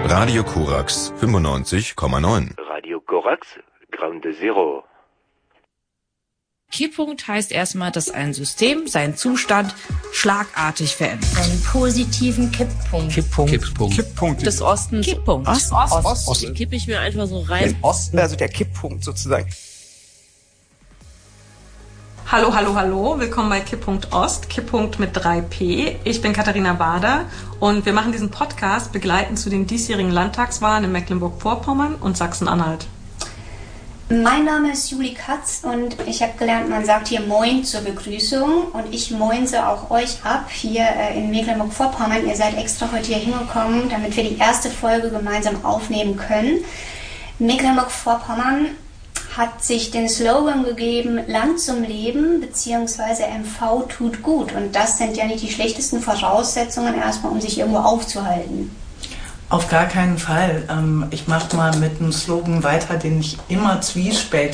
Radio Korax 95,9. Radio Korax, Ground Zero. Kipppunkt heißt erstmal, dass ein System seinen Zustand schlagartig verändert. Einen positiven Kipppunkt. Kipppunkt. Des Ostens. Kipppunkt. Ost. Den kippe ich mir einfach so rein. Den Osten, also der Kipppunkt sozusagen. Hallo, willkommen bei Kipppunkt Ost, Kipppunkt mit 3P. Ich bin Katharina Bader und wir machen diesen Podcast begleitend zu den diesjährigen Landtagswahlen in Mecklenburg-Vorpommern und Sachsen-Anhalt. Mein Name ist Julie Katz und ich habe gelernt, man sagt hier Moin zur Begrüßung und ich moinse auch euch ab hier in Mecklenburg-Vorpommern. Ihr seid extra heute hier hingekommen, damit wir die erste Folge gemeinsam aufnehmen können. Mecklenburg-Vorpommern hat sich den Slogan gegeben, Land zum Leben bzw. MV tut gut. Und das sind ja nicht die schlechtesten Voraussetzungen erstmal, um sich irgendwo aufzuhalten. Auf gar keinen Fall. Ich mache mal mit einem Slogan weiter, den ich immer zwiespältig